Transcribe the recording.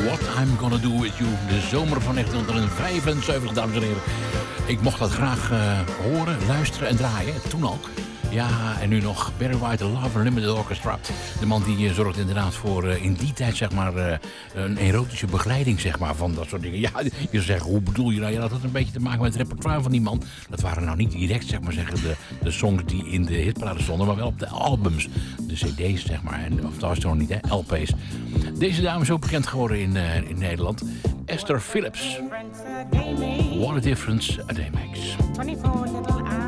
What I'm Gonna Do With You. De zomer van 1975, dames en heren. Ik mocht dat graag horen, luisteren en draaien. Toen al. Ja, en nu nog Barry White, Love Unlimited Orchestra. De man die zorgt inderdaad voor in die tijd zeg maar een erotische begeleiding zeg maar van dat soort dingen. Ja, je zegt, hoe bedoel je nou? Ja, dat had een beetje te maken met het repertoire van die man. Dat waren nou niet direct zeg maar zeggen de songs die in de hitparade stonden, maar wel op de albums. De cd's zeg maar. En, of dat was nog niet, hè? LP's. Deze dame is ook bekend geworden in Nederland. Esther Phillips. What a difference a day makes. 24 little hours.